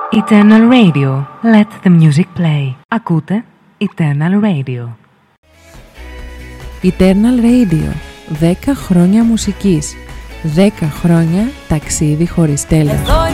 Eternal Radio. Let the music play. Ακούτε Eternal Radio. Eternal Radio. 10 χρόνια μουσικής. 10 χρόνια ταξίδι χωρίς τέλος.